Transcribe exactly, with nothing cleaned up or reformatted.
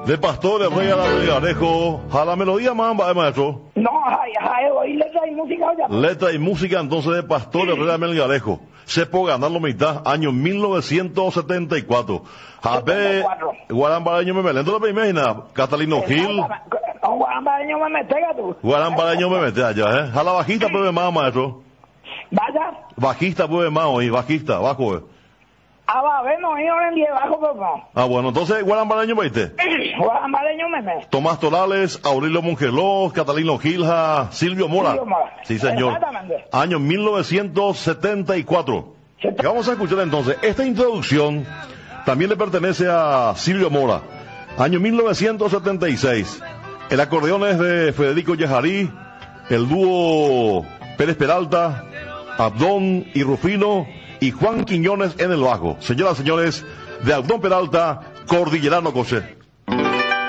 De Pastores Rey a la Melgarejo, a la melodía mamba, ¿eh, maestro? No, hay, hay, oí letra y música ya. Letra y música entonces de Pastores Rey a la Melgarejo. Se puede ganar la mitad, año mil novecientos setenta y cuatro. Jape, Guarambareño me mete. Entonces me imagina, Catalino Gil. Guarambareño me mete, tú. Guarambareño me mete allá, ¿eh? A la bajista puede más, maestro. Vaya. Bajista puede más hoy, bajista, bajo, eh. Ah, va, ven, no, yo en diez bajo, por favor. Ah, bueno, entonces, Guarambareño, ¿viste? Guarambareño me mete. Tomás Torales, Aurelio Mongeló, Catalino Gilja, Silvio Mora. Silvio Mora. Sí, señor. Exactamente. Año mil novecientos setenta y cuatro. Vamos a escuchar entonces, esta introducción también le pertenece a Silvio Mora. Año mil novecientos setenta y seis. El acordeón es de Federico Yajarí, el dúo Pérez Peralta, Abdón y Rufino, y Juan Quiñones en el bajo. Señoras y señores, de Abdón Peralta, Cordillerano Coche.